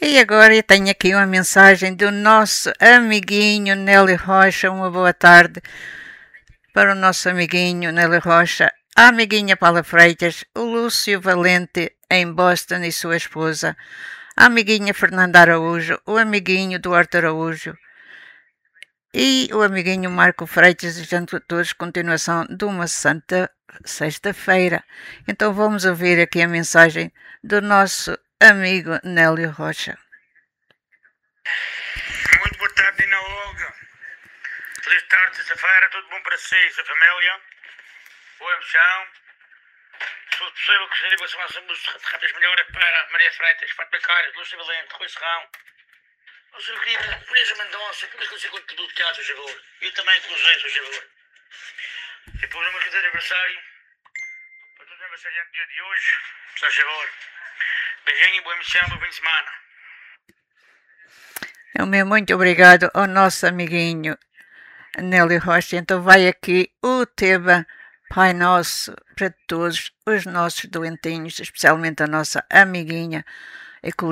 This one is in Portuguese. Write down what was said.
E agora eu tenho aqui uma mensagem do nosso amiguinho Nélio Rocha. Uma boa tarde para o nosso amiguinho Nélio Rocha, a amiguinha Paula Freitas, o Lúcio Valente em Boston e sua esposa, a amiguinha Fernanda Araújo, o amiguinho Duarte Araújo e o amiguinho Marco Freitas, desejando a todos continuação de uma santa sexta-feira. Então vamos ouvir aqui a mensagem do nosso amigo Nélio Rocha. Muito boa tarde, Dina Olga. Feliz tarde, sexta-feira, tudo bom para si e sua família. Boa emoção. Se fosse possível, gostaria que você mandasse músicas rápidas melhores para Maria Freitas, Fátima Caras, Lúcia Valente, Rui Serrão. O seu querido Teresa Mendonça, que você contribuiu do teatro, por favor. E eu também com os reis, por favor. E depois uma de aniversário, para todo o aniversariante do dia de hoje, por favor. Beijinho, boa emoção, bom fim de semana. O meu muito obrigado ao nosso amiguinho Nélio Rocha. Então vai aqui o tema Pai Nosso para todos os nossos doentinhos, especialmente a nossa amiguinha